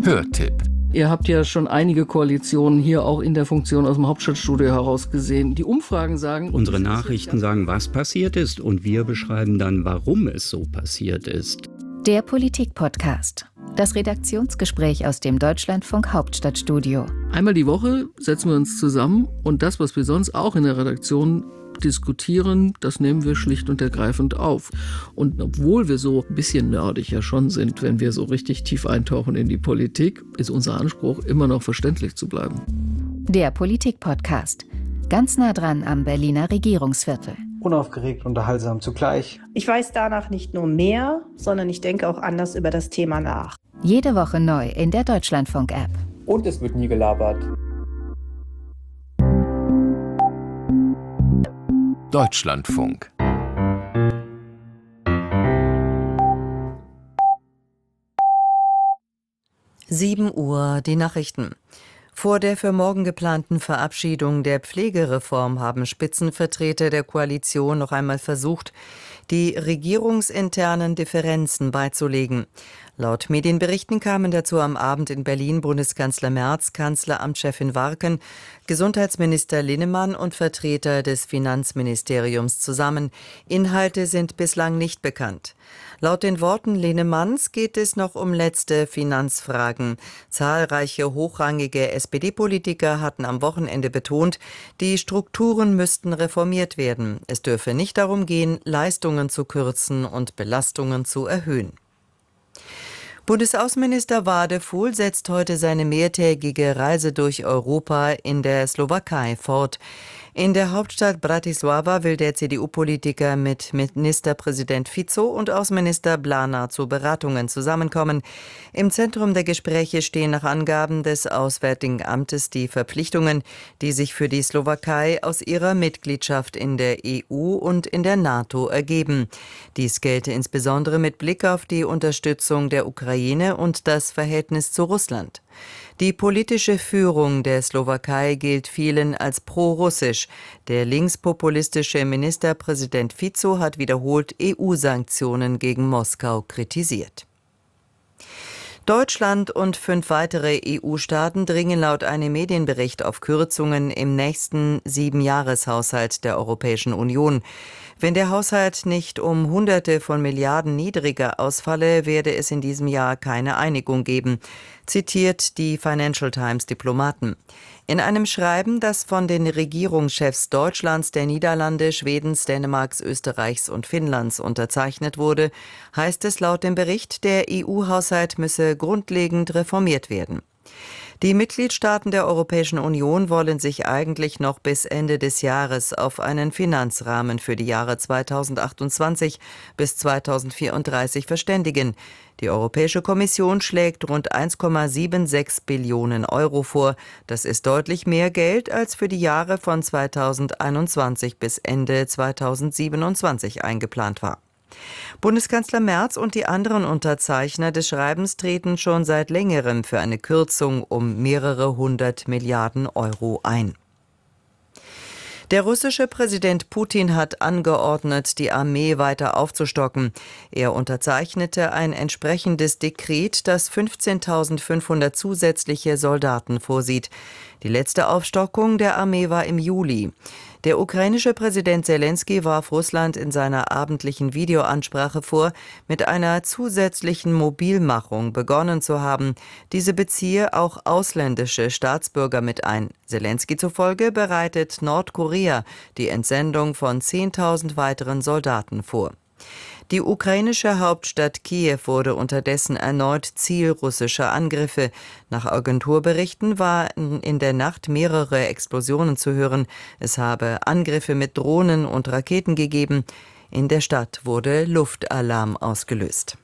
Hörtipp. Ihr habt ja schon einige Koalitionen hier auch in der Funktion aus dem Hauptstadtstudio heraus gesehen. Die Umfragen sagen... Unsere Nachrichten sagen, was passiert ist, und wir beschreiben dann, warum es so passiert ist. Der Politik-Podcast. Das Redaktionsgespräch aus dem Deutschlandfunk Hauptstadtstudio. Einmal die Woche setzen wir uns zusammen und das, was wir sonst auch in der Redaktion diskutieren, das nehmen wir schlicht und ergreifend auf. Und obwohl wir so ein bisschen nerdig ja schon sind, wenn wir so richtig tief eintauchen in die Politik, ist unser Anspruch, immer noch verständlich zu bleiben. Der Politik-Podcast. Ganz nah dran am Berliner Regierungsviertel. Unaufgeregt, unterhaltsam zugleich. Ich weiß danach nicht nur mehr, sondern ich denke auch anders über das Thema nach. Jede Woche neu in der Deutschlandfunk-App. Und es wird nie gelabert. Deutschlandfunk. Sieben Uhr, die Nachrichten. Vor der für morgen geplanten Verabschiedung der Pflegereform haben Spitzenvertreter der Koalition noch einmal versucht, die regierungsinternen Differenzen beizulegen. Laut Medienberichten kamen dazu am Abend in Berlin Bundeskanzler Merz, Kanzleramtschefin Warken, Gesundheitsminister Linnemann und Vertreter des Finanzministeriums zusammen. Inhalte sind bislang nicht bekannt. Laut den Worten Linnemanns geht es noch um letzte Finanzfragen. Zahlreiche hochrangige SPD-Politiker hatten am Wochenende betont, die Strukturen müssten reformiert werden. Es dürfe nicht darum gehen, Leistungen zu kürzen und Belastungen zu erhöhen. Bundesaußenminister Wadefuhl setzt heute seine mehrtägige Reise durch Europa in der Slowakei fort. In der Hauptstadt Bratislava will der CDU-Politiker mit Ministerpräsident Fico und Außenminister Blana zu Beratungen zusammenkommen. Im Zentrum der Gespräche stehen nach Angaben des Auswärtigen Amtes die Verpflichtungen, die sich für die Slowakei aus ihrer Mitgliedschaft in der EU und in der NATO ergeben. Dies gelte insbesondere mit Blick auf die Unterstützung der Ukraine und das Verhältnis zu Russland. Die politische Führung der Slowakei gilt vielen als pro-russisch. Der linkspopulistische Ministerpräsident Fico hat wiederholt EU-Sanktionen gegen Moskau kritisiert. Deutschland und 5 weitere EU-Staaten dringen laut einem Medienbericht auf Kürzungen im nächsten 7-Jahreshaushalt der Europäischen Union. Wenn der Haushalt nicht um Hunderte von Milliarden niedriger ausfalle, werde es in diesem Jahr keine Einigung geben, zitiert die Financial Times Diplomaten. In einem Schreiben, das von den Regierungschefs Deutschlands, der Niederlande, Schwedens, Dänemarks, Österreichs und Finnlands unterzeichnet wurde, heißt es laut dem Bericht, der EU-Haushalt müsse grundlegend reformiert werden. Die Mitgliedstaaten der Europäischen Union wollen sich eigentlich noch bis Ende des Jahres auf einen Finanzrahmen für die Jahre 2028 bis 2034 verständigen. Die Europäische Kommission schlägt rund 1,76 Billionen Euro vor. Das ist deutlich mehr Geld, als für die Jahre von 2021 bis Ende 2027 eingeplant war. Bundeskanzler Merz und die anderen Unterzeichner des Schreibens treten schon seit längerem für eine Kürzung um mehrere 100 Milliarden Euro ein. Der russische Präsident Putin hat angeordnet, die Armee weiter aufzustocken. Er unterzeichnete ein entsprechendes Dekret, das 15.500 zusätzliche Soldaten vorsieht. Die letzte Aufstockung der Armee war im Juli. Der ukrainische Präsident Selenskyj warf Russland in seiner abendlichen Videoansprache vor, mit einer zusätzlichen Mobilmachung begonnen zu haben. Diese beziehe auch ausländische Staatsbürger mit ein. Selenskyj zufolge bereitet Nordkorea die Entsendung von 10.000 weiteren Soldaten vor. Die ukrainische Hauptstadt Kiew wurde unterdessen erneut Ziel russischer Angriffe. Nach Agenturberichten waren in der Nacht mehrere Explosionen zu hören. Es habe Angriffe mit Drohnen und Raketen gegeben. In der Stadt wurde Luftalarm ausgelöst.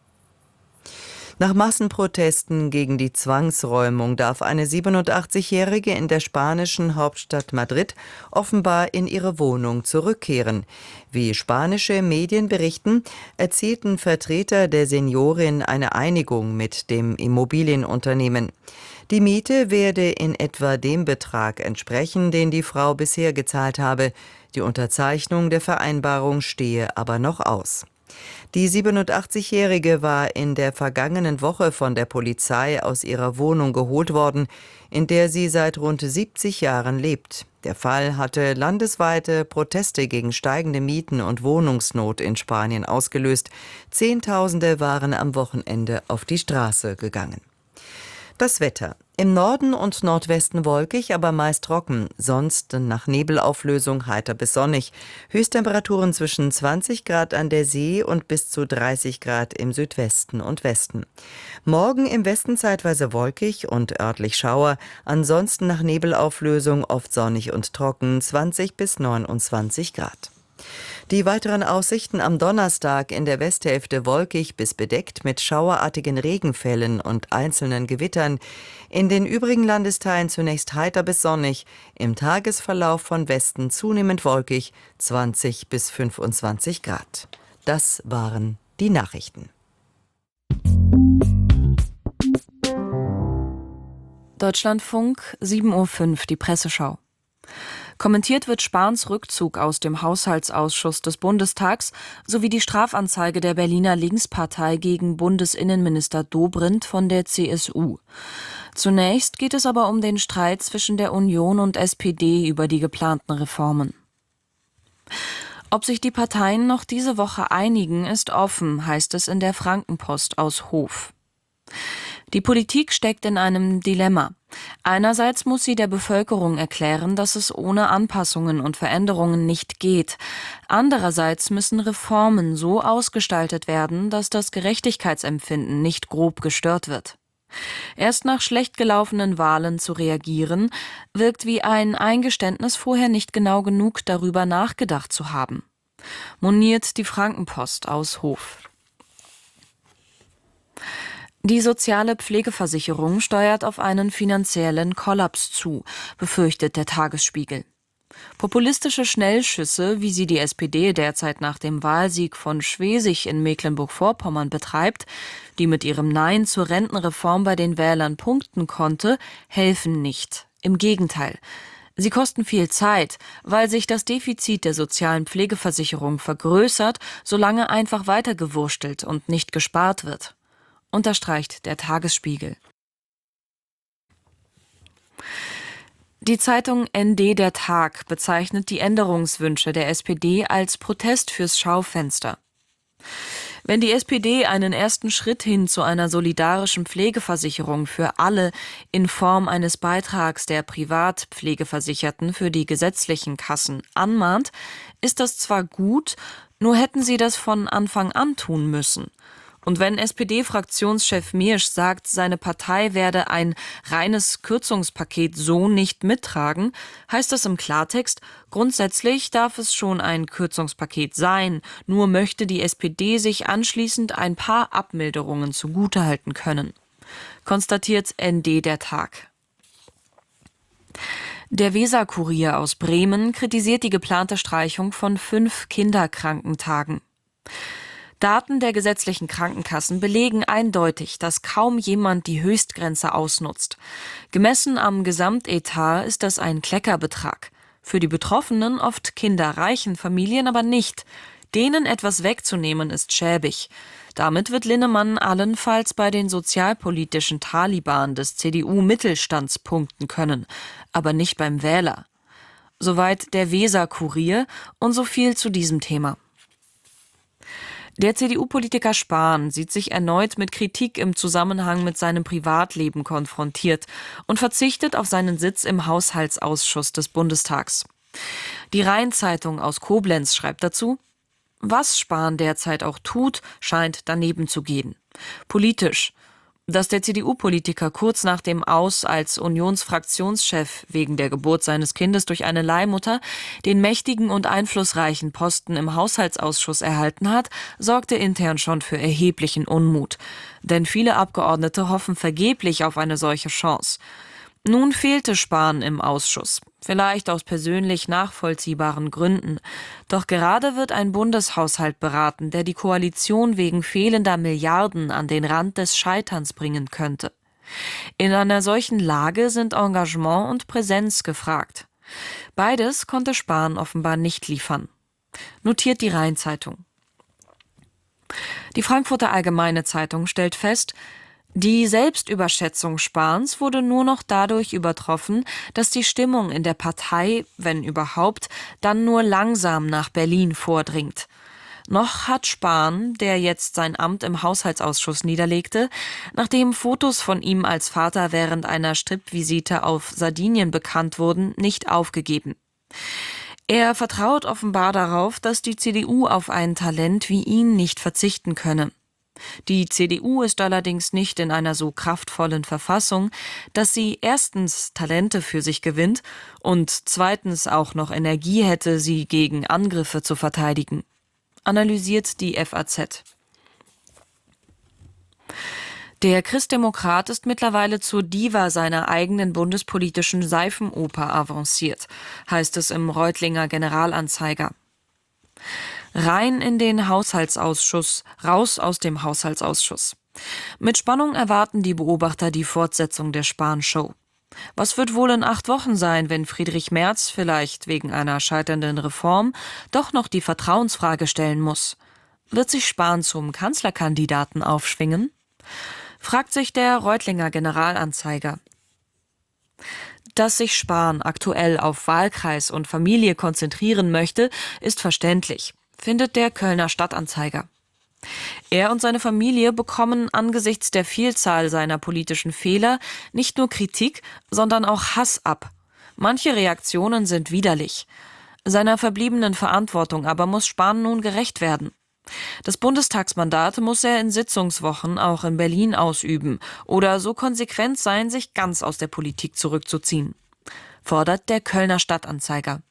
Nach Massenprotesten gegen die Zwangsräumung darf eine 87-Jährige in der spanischen Hauptstadt Madrid offenbar in ihre Wohnung zurückkehren. Wie spanische Medien berichten, erzielten Vertreter der Seniorin eine Einigung mit dem Immobilienunternehmen. Die Miete werde in etwa dem Betrag entsprechen, den die Frau bisher gezahlt habe. Die Unterzeichnung der Vereinbarung stehe aber noch aus. Die 87-Jährige war in der vergangenen Woche von der Polizei aus ihrer Wohnung geholt worden, in der sie seit rund 70 Jahren lebt. Der Fall hatte landesweite Proteste gegen steigende Mieten und Wohnungsnot in Spanien ausgelöst. Zehntausende waren am Wochenende auf die Straße gegangen. Das Wetter. Im Norden und Nordwesten wolkig, aber meist trocken. Sonst nach Nebelauflösung heiter bis sonnig. Höchsttemperaturen zwischen 20 Grad an der See und bis zu 30 Grad im Südwesten und Westen. Morgen im Westen zeitweise wolkig und örtlich Schauer. Ansonsten nach Nebelauflösung oft sonnig und trocken, 20 bis 29 Grad. Die weiteren Aussichten am Donnerstag: in der Westhälfte wolkig bis bedeckt mit schauerartigen Regenfällen und einzelnen Gewittern. In den übrigen Landesteilen zunächst heiter bis sonnig. Im Tagesverlauf von Westen zunehmend wolkig, 20 bis 25 Grad. Das waren die Nachrichten. Deutschlandfunk, 7:05 Uhr, die Presseschau. Kommentiert wird Spahns Rückzug aus dem Haushaltsausschuss des Bundestags sowie die Strafanzeige der Berliner Linkspartei gegen Bundesinnenminister Dobrindt von der CSU. Zunächst geht es aber um den Streit zwischen der Union und SPD über die geplanten Reformen. Ob sich die Parteien noch diese Woche einigen, ist offen, heißt es in der Frankenpost aus Hof. Die Politik steckt in einem Dilemma. Einerseits muss sie der Bevölkerung erklären, dass es ohne Anpassungen und Veränderungen nicht geht. Andererseits müssen Reformen so ausgestaltet werden, dass das Gerechtigkeitsempfinden nicht grob gestört wird. Erst nach schlecht gelaufenen Wahlen zu reagieren, wirkt wie ein Eingeständnis, vorher nicht genau genug darüber nachgedacht zu haben. Moniert die Frankenpost aus Hof. Die soziale Pflegeversicherung steuert auf einen finanziellen Kollaps zu, befürchtet der Tagesspiegel. Populistische Schnellschüsse, wie sie die SPD derzeit nach dem Wahlsieg von Schwesig in Mecklenburg-Vorpommern betreibt, die mit ihrem Nein zur Rentenreform bei den Wählern punkten konnte, helfen nicht. Im Gegenteil. Sie kosten viel Zeit, weil sich das Defizit der sozialen Pflegeversicherung vergrößert, solange einfach weitergewurstelt und nicht gespart wird. Unterstreicht der Tagesspiegel. Die Zeitung ND Der Tag bezeichnet die Änderungswünsche der SPD als Protest fürs Schaufenster. Wenn die SPD einen ersten Schritt hin zu einer solidarischen Pflegeversicherung für alle in Form eines Beitrags der Privatpflegeversicherten für die gesetzlichen Kassen anmahnt, ist das zwar gut, nur hätten sie das von Anfang an tun müssen. Und wenn SPD-Fraktionschef Miersch sagt, seine Partei werde ein reines Kürzungspaket so nicht mittragen, heißt das im Klartext, grundsätzlich darf es schon ein Kürzungspaket sein, nur möchte die SPD sich anschließend ein paar Abmilderungen zugutehalten können. Konstatiert ND Der Tag. Der Weser-Kurier aus Bremen kritisiert die geplante Streichung von 5 Kinderkrankentagen. Daten der gesetzlichen Krankenkassen belegen eindeutig, dass kaum jemand die Höchstgrenze ausnutzt. Gemessen am Gesamtetat ist das ein Kleckerbetrag. Für die Betroffenen, oft kinderreichen Familien, aber nicht. Denen etwas wegzunehmen ist schäbig. Damit wird Linnemann allenfalls bei den sozialpolitischen Taliban des CDU-Mittelstands punkten können, aber nicht beim Wähler. Soweit der Weser-Kurier und so viel zu diesem Thema. Der CDU-Politiker Spahn sieht sich erneut mit Kritik im Zusammenhang mit seinem Privatleben konfrontiert und verzichtet auf seinen Sitz im Haushaltsausschuss des Bundestags. Die Rhein-Zeitung aus Koblenz schreibt dazu: Was Spahn derzeit auch tut, scheint daneben zu gehen. Politisch. Dass der CDU-Politiker kurz nach dem Aus als Unionsfraktionschef wegen der Geburt seines Kindes durch eine Leihmutter den mächtigen und einflussreichen Posten im Haushaltsausschuss erhalten hat, sorgte intern schon für erheblichen Unmut. Denn viele Abgeordnete hoffen vergeblich auf eine solche Chance. Nun fehlte Spahn im Ausschuss, vielleicht aus persönlich nachvollziehbaren Gründen. Doch gerade wird ein Bundeshaushalt beraten, der die Koalition wegen fehlender Milliarden an den Rand des Scheiterns bringen könnte. In einer solchen Lage sind Engagement und Präsenz gefragt. Beides konnte Spahn offenbar nicht liefern. Notiert die Rhein-Zeitung. Die Frankfurter Allgemeine Zeitung stellt fest, die Selbstüberschätzung Spahns wurde nur noch dadurch übertroffen, dass die Stimmung in der Partei, wenn überhaupt, dann nur langsam nach Berlin vordringt. Noch hat Spahn, der jetzt sein Amt im Haushaltsausschuss niederlegte, nachdem Fotos von ihm als Vater während einer Strippvisite auf Sardinien bekannt wurden, nicht aufgegeben. Er vertraut offenbar darauf, dass die CDU auf ein Talent wie ihn nicht verzichten könne. Die CDU ist allerdings nicht in einer so kraftvollen Verfassung, dass sie erstens Talente für sich gewinnt und zweitens auch noch Energie hätte, sie gegen Angriffe zu verteidigen, analysiert die FAZ. Der Christdemokrat ist mittlerweile zur Diva seiner eigenen bundespolitischen Seifenoper avanciert, heißt es im Reutlinger Generalanzeiger. Rein in den Haushaltsausschuss, raus aus dem Haushaltsausschuss. Mit Spannung erwarten die Beobachter die Fortsetzung der Spahn-Show. Was wird wohl in 8 Wochen sein, wenn Friedrich Merz vielleicht wegen einer scheiternden Reform doch noch die Vertrauensfrage stellen muss? Wird sich Spahn zum Kanzlerkandidaten aufschwingen? Fragt sich der Reutlinger Generalanzeiger. Dass sich Spahn aktuell auf Wahlkreis und Familie konzentrieren möchte, ist verständlich, findet der Kölner Stadtanzeiger. Er und seine Familie bekommen angesichts der Vielzahl seiner politischen Fehler nicht nur Kritik, sondern auch Hass ab. Manche Reaktionen sind widerlich. Seiner verbliebenen Verantwortung aber muss Spahn nun gerecht werden. Das Bundestagsmandat muss er in Sitzungswochen auch in Berlin ausüben oder so konsequent sein, sich ganz aus der Politik zurückzuziehen, fordert der Kölner Stadtanzeiger.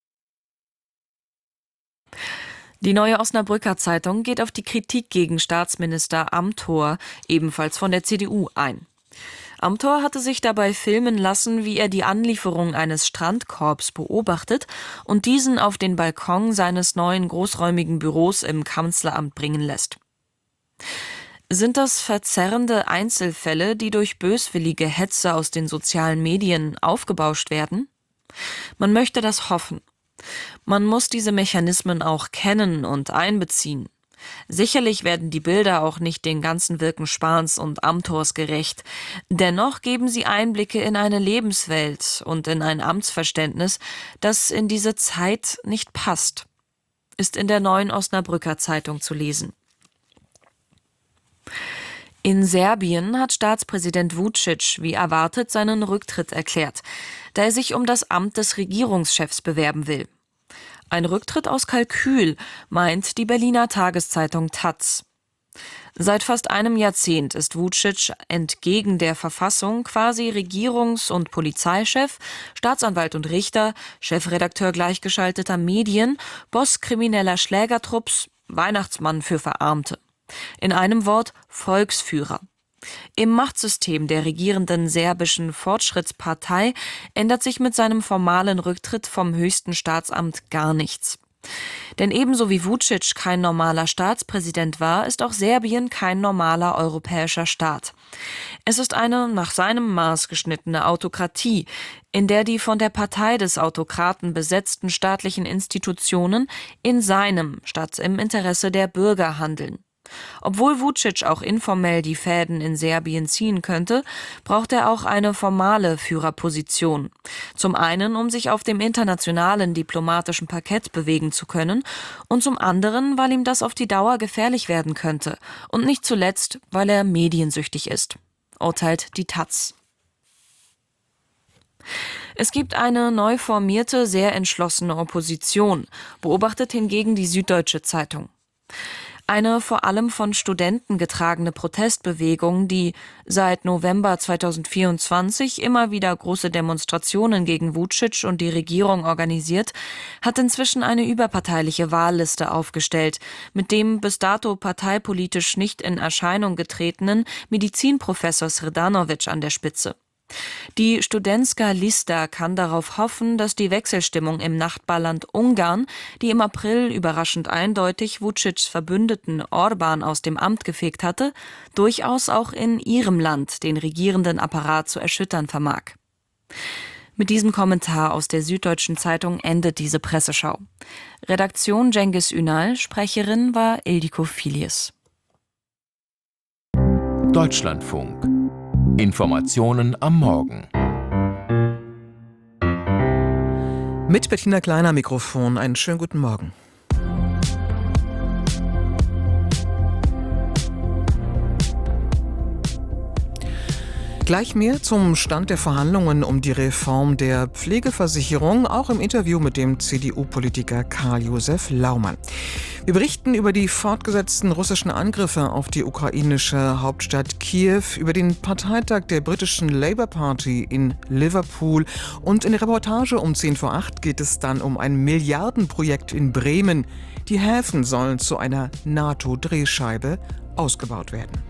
Die Neue Osnabrücker Zeitung geht auf die Kritik gegen Staatsminister Amthor, ebenfalls von der CDU, ein. Amthor hatte sich dabei filmen lassen, wie er die Anlieferung eines Strandkorbs beobachtet und diesen auf den Balkon seines neuen großräumigen Büros im Kanzleramt bringen lässt. Sind das verzerrende Einzelfälle, die durch böswillige Hetze aus den sozialen Medien aufgebauscht werden? Man möchte das hoffen. Man muss diese Mechanismen auch kennen und einbeziehen. Sicherlich werden die Bilder auch nicht den ganzen Wirken Spahns und Amthors gerecht. Dennoch geben sie Einblicke in eine Lebenswelt und in ein Amtsverständnis, das in diese Zeit nicht passt. Ist in der Neuen Osnabrücker Zeitung zu lesen. In Serbien hat Staatspräsident Vučić wie erwartet seinen Rücktritt erklärt, da er sich um das Amt des Regierungschefs bewerben will. Ein Rücktritt aus Kalkül, meint die Berliner Tageszeitung taz. Seit fast einem Jahrzehnt ist Vučić entgegen der Verfassung quasi Regierungs- und Polizeichef, Staatsanwalt und Richter, Chefredakteur gleichgeschalteter Medien, Boss krimineller Schlägertrupps, Weihnachtsmann für Verarmte. In einem Wort Volksführer. Im Machtsystem der regierenden serbischen Fortschrittspartei ändert sich mit seinem formalen Rücktritt vom höchsten Staatsamt gar nichts. Denn ebenso wie Vučić kein normaler Staatspräsident war, ist auch Serbien kein normaler europäischer Staat. Es ist eine nach seinem Maß geschnittene Autokratie, in der die von der Partei des Autokraten besetzten staatlichen Institutionen in seinem statt im Interesse der Bürger handeln. Obwohl Vučić auch informell die Fäden in Serbien ziehen könnte, braucht er auch eine formale Führerposition. Zum einen, um sich auf dem internationalen diplomatischen Parkett bewegen zu können und zum anderen, weil ihm das auf die Dauer gefährlich werden könnte und nicht zuletzt, weil er mediensüchtig ist, urteilt die taz. Es gibt eine neu formierte, sehr entschlossene Opposition, beobachtet hingegen die Süddeutsche Zeitung. Eine vor allem von Studenten getragene Protestbewegung, die seit November 2024 immer wieder große Demonstrationen gegen Vučić und die Regierung organisiert, hat inzwischen eine überparteiliche Wahlliste aufgestellt, mit dem bis dato parteipolitisch nicht in Erscheinung getretenen Medizinprofessor Srdanović an der Spitze. Die Studentska Lista kann darauf hoffen, dass die Wechselstimmung im Nachbarland Ungarn, die im April überraschend eindeutig Vučićs Verbündeten Orbán aus dem Amt gefegt hatte, durchaus auch in ihrem Land den regierenden Apparat zu erschüttern vermag. Mit diesem Kommentar aus der Süddeutschen Zeitung endet diese Presseschau. Redaktion Cengiz Ünal, Sprecherin war Ildiko Filius. Deutschlandfunk. Informationen am Morgen. Mit Bettina Kleiner Mikrofon, einen schönen guten Morgen. Gleich mehr zum Stand der Verhandlungen um die Reform der Pflegeversicherung, auch im Interview mit dem CDU-Politiker Karl-Josef Laumann. Wir berichten über die fortgesetzten russischen Angriffe auf die ukrainische Hauptstadt Kiew, über den Parteitag der britischen Labour Party in Liverpool und in der Reportage um 7:10 geht es dann um ein Milliardenprojekt in Bremen. Die Häfen sollen zu einer NATO-Drehscheibe ausgebaut werden.